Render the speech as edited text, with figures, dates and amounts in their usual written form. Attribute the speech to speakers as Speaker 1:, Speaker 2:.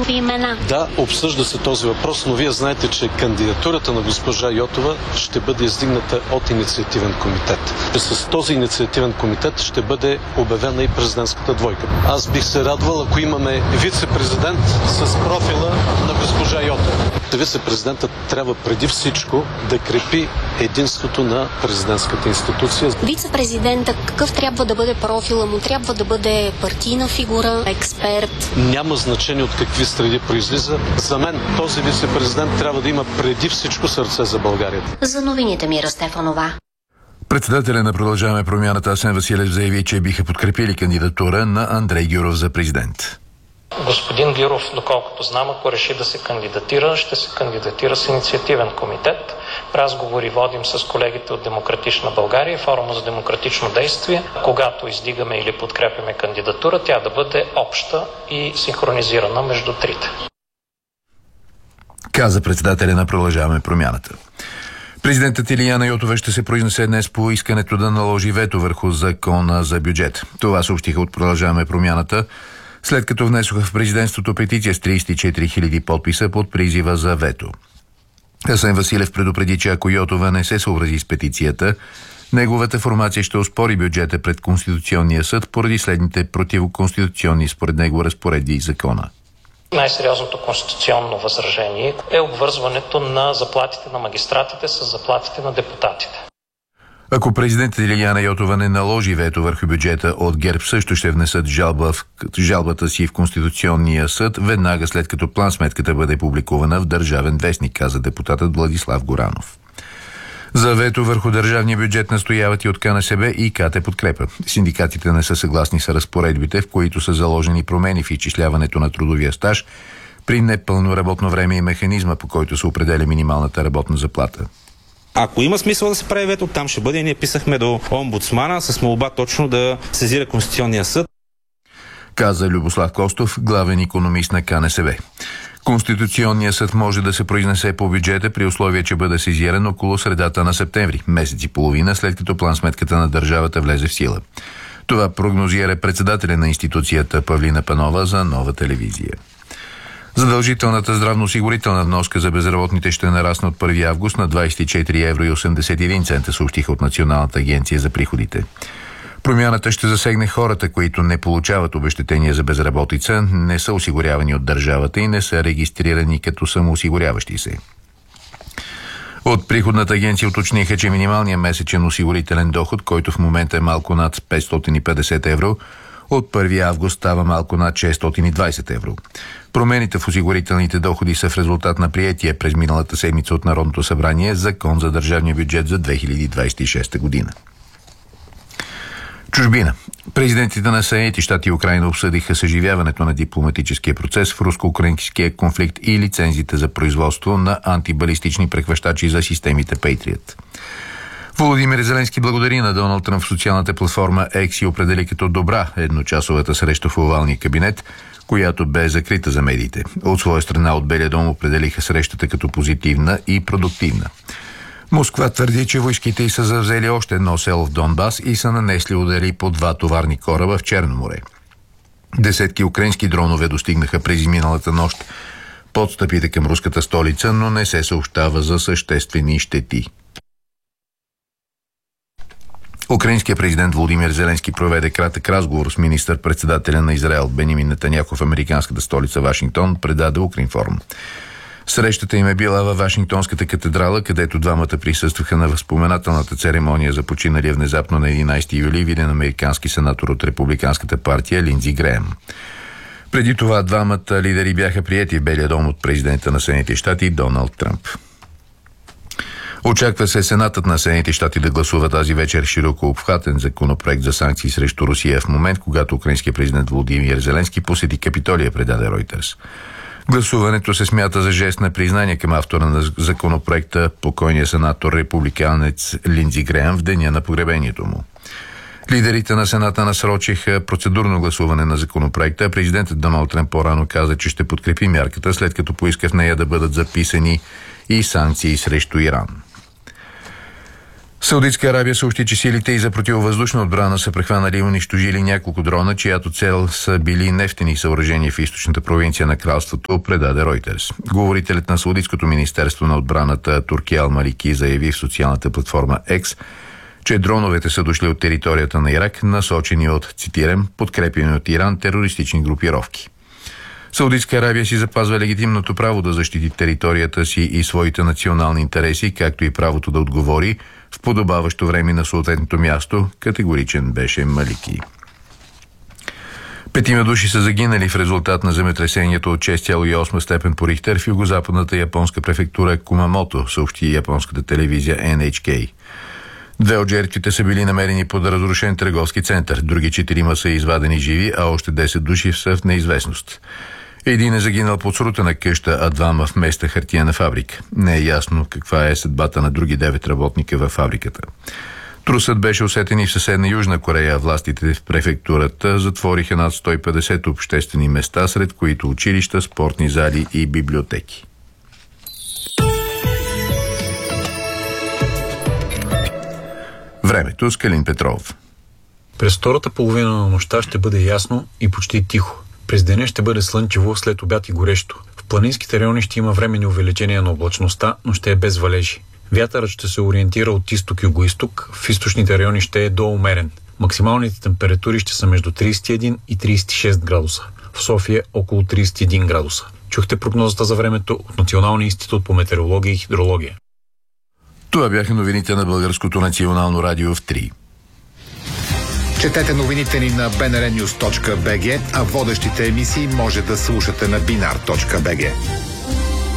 Speaker 1: нови имена?
Speaker 2: Да, обсъжда се този въпрос, но вие знаете, че кандидатурата на госпожа Йотова ще бъде издигната от инициативен комитет. С този инициативен комитет ще бъде обявена и президентската двойка. Аз бих се радвал, ако имаме вице-президент с профила на госпожа Йотова. Вице-президентът трябва преди всичко да крепи единството на президентската институция.
Speaker 1: Вице-президента какъв трябва да бъде профила му? Трябва да бъде партийна фигура, експерт?
Speaker 2: Няма значение от какви среди произлиза. За мен този вице-президент трябва да има преди всичко сърце за България.
Speaker 1: За новините Мира Стефанова.
Speaker 3: Председателя на Продължаваме промяната Асен Василев заяви, че биха подкрепили кандидатура на Андрей Гюров за президент.
Speaker 4: Господин Гюров, доколкото знам, ако реши да се кандидатира, ще се кандидатира с инициативен комитет. Разговори водим с колегите от Демократична България и Форума за демократично действие. Когато издигаме или подкрепяме кандидатура, тя да бъде обща и синхронизирана между трите.
Speaker 3: Каза председателя на Продължаваме промяната. Президентът Илияна Йотова ще се произнесе днес по искането да наложи вето върху закона за бюджет. Това съобщиха от Продължаваме промяната, след като внесоха в президентството петиция с 34 000 подписа под призива за вето. Асен Василев предупреди, че ако Йотова не се съобрази с петицията, неговата формация ще оспори бюджета пред Конституционния съд поради следните противоконституционни според него разпоредби и закона.
Speaker 4: Най-сериозното конституционно възражение е обвързването на заплатите на магистратите с заплатите на депутатите.
Speaker 3: Ако президентът Илияна Йотова не наложи вето върху бюджета, от ГЕРБ също ще внесат жалбата си в Конституционния съд, веднага след като план-сметката бъде публикувана в Държавен вестник, каза депутатът Владислав Горанов. За вето върху държавния бюджет настояват и от КНСБ и КТ Подкрепа. Синдикатите не са съгласни с разпоредбите, в които са заложени промени в изчисляването на трудовия стаж при непълно работно време и механизма, по който се определя минималната работна заплата.
Speaker 5: Ако има смисъл да се прави вето, там ще бъде. Ние писахме до омбудсмана с молба точно да сезира Конституционния съд.
Speaker 3: Каза Любослав Костов, главен икономист на КНСБ. Конституционният съд може да се произнесе по бюджета при условие, че бъде сезиран около средата на септември, месец и половина след като план-сметката на държавата влезе в сила. Това прогнозира председателя на институцията Павлина Панова за Нова телевизия. Задължителната здравноосигурителна вноска за безработните ще нарасне от 1 август на 24,81 евро, съобщиха от Националната агенция за приходите. Промяната ще засегне хората, които не получават обезщетения за безработица, не са осигурявани от държавата и не са регистрирани като самоосигуряващи се. От приходната агенция уточниха, че минималният месечен осигурителен доход, който в момента е малко над 550 евро, от 1 август става малко над 620 евро. Промените в осигурителните доходи са в резултат на приетия през миналата седмица от Народното събрание Закон за държавния бюджет за 2026 година. Чужбина. Президентите на Съединените щати и Украйна обсъдиха съживяването на дипломатическия процес в руско-украинския конфликт и лицензите за производство на антибалистични прехващачи за системите Patriot. Володимир Зеленски благодари на Доналд Тръмп в социалната платформа X и определи като добра едночасовата среща в овалния кабинет, която бе закрита за медиите. От своя страна от Белия дом определиха срещата като позитивна и продуктивна. Москва твърди, че войските й са завзели още едно село в Донбас и са нанесли удари по 2 товарни кораба в Черно море. Десетки украински дронове достигнаха през миналата нощ подстъпите към руската столица, но не се съобщава за съществени щети. Украинският президент Володимир Зеленски проведе кратък разговор с министър-председателя на Израел Бенямин Нетаняху в американската столица Вашингтон, предаде Укринформ. Срещата им е била във Вашингтонската катедрала, където двамата присъстваха на възпоменателната церемония за починалия внезапно на 11 юли виден американски сенатор от Републиканската партия Линдзи Греъм. Преди това двамата лидери бяха приети в Белия дом от президента на Съединените щати Доналд Тръмп. Очаква се Сенатът на Съединените щати да гласува тази вечер широко обхватен законопроект за санкции срещу Русия в момент, когато украинският президент Володимир Зеленски посети Капитолия, предаде Reuters. Гласуването се смята за жест на признание към автора на законопроекта, покойния сенатор републиканец Линдзи Греъм, в деня на погребението му. Лидерите на Сената насрочиха процедурно гласуване на законопроекта, а президентът Доналд Тръмп по-рано каза, че ще подкрепи мярката, след като поиска в нея да бъдат записани и санкции срещу Иран. Саудитска Арабия съобщи, че силите и за противовъздушна отбрана са прехванали и унищожили няколко дрона, чиято цел са били нефтени съоръжения в източната провинция на кралството, предаде Reuters. Говорителят на Саудитското министерство на отбраната Турки Ал Малики заяви в социалната платформа X, че дроновете са дошли от територията на Ирак, насочени от, цитирам, подкрепени от Иран терористични групировки. Саудитска Арабия си запазва легитимното право да защити територията си и своите национални интереси, както и правото да отговори в подобаващо време на съответното място, категоричен беше Малики. 5 души са загинали в резултат на земетресението от 6,8 степен по Рихтер в югозападната японска префектура Кумамото, съобщи японската телевизия NHK. 2 от жертвите са били намерени под разрушен търговски център, други 4 са извадени живи, а още 10 души са в неизвестност. Един е загинал под срутена къща, а 2 в места хартиена фабрика. Не е ясно каква е съдбата на други 9 работника във фабриката. Трусът беше усетен и в съседна Южна Корея. Властите в префектурата затвориха над 150 обществени места, сред които училища, спортни зали и библиотеки. Времето с Калин Петров.
Speaker 6: През втората половина на нощта ще бъде ясно и почти тихо. През деня ще бъде слънчево, след обяд и горещо. В планинските райони ще има временни увеличения на облачността, но ще е без валежи. Вятърът ще се ориентира от изток-югоизток, в източните райони ще е доумерен. Максималните температури ще са между 31 и 36 градуса. В София около 31 градуса. Чухте прогнозата за времето от Националния институт по метеорология и хидрология.
Speaker 3: Това бяха новините на Българското национално радио в 3.
Speaker 7: Четете новините ни на bnrnews.bg, а водещите емисии може да слушате на binar.bg.